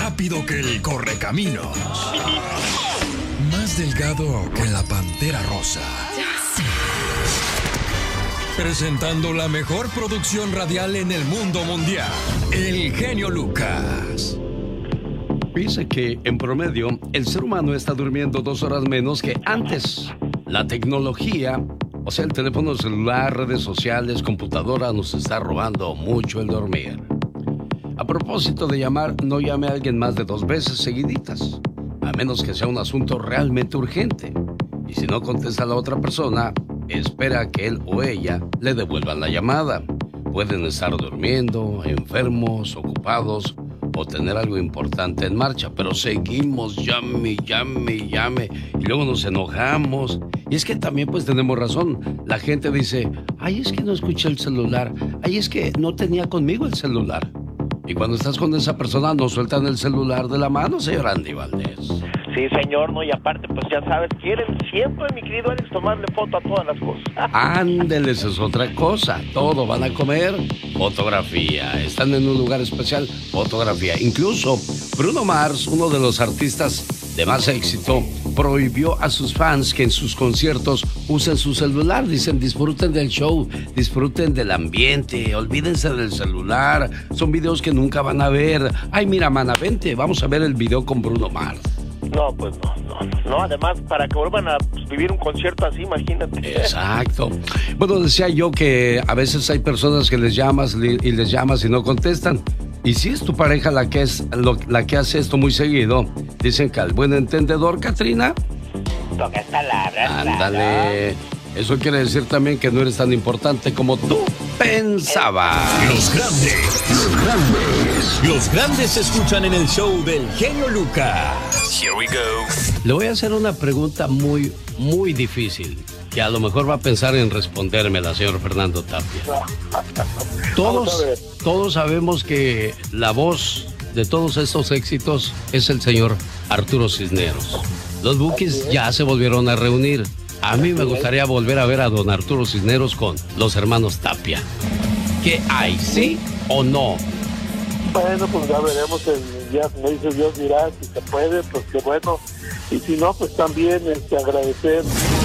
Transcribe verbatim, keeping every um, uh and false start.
rápido que el correcaminos, más delgado que la pantera rosa. Presentando la mejor producción radial en el mundo mundial, el genio Lucas. Dice que en promedio el ser humano está durmiendo dos horas menos que antes. La tecnología, o sea, el teléfono celular, redes sociales, computadora, nos está robando mucho el dormir. A propósito de llamar, no llame a alguien más de dos veces seguiditas, a menos que sea un asunto realmente urgente. Y si no contesta a la otra persona, espera que él o ella le devuelvan la llamada. Pueden estar durmiendo, enfermos, ocupados o tener algo importante en marcha, pero seguimos llame, llame, llame y luego nos enojamos. Y es que también pues tenemos razón. La gente dice, ay, es que no escuché el celular, ay, es que no tenía conmigo el celular. Y cuando estás con esa persona no sueltan el celular de la mano, señor Andy Valdés. Sí, señor, no, y aparte, pues ya sabes, quieren siempre, mi querido Alex, tomarle foto a todas las cosas. Ándeles, es otra cosa. Todo van a comer, fotografía. Están en un lugar especial, fotografía. Incluso Bruno Mars, uno de los artistas de más éxito, prohibió a sus fans que en sus conciertos usen su celular. Dicen, disfruten del show, disfruten del ambiente, olvídense del celular. Son videos que nunca van a ver. Ay, mira, mana, vente, vamos a ver el video con Bruno Mars. No, pues no, no, no, además, para que vuelvan a pues, vivir un concierto así, imagínate. Exacto. Bueno, decía yo que a veces hay personas que les llamas y les llamas y no contestan. Y si es tu pareja la que es lo, la que hace esto muy seguido, dicen que al buen entendedor, Catrina. Pocas palabras. Ándale. Eso quiere decir también que no eres tan importante como tú pensabas. Los grandes, los grandes, los grandes se escuchan en el show del genio Lucas. Here we go. Le voy a hacer una pregunta muy, muy difícil, que a lo mejor va a pensar en respondérmela, señor Fernando Tapia. Todos, todos sabemos que la voz de todos estos éxitos es el señor Arturo Cisneros. Los Bukis ya se volvieron a reunir. A mí me gustaría volver a ver a don Arturo Cisneros con los hermanos Tapia. ¿Qué hay, sí o no? Bueno, pues ya veremos, el, ya me dice Dios dirá, si se puede, pues qué bueno. Y si no, pues también este, agradecer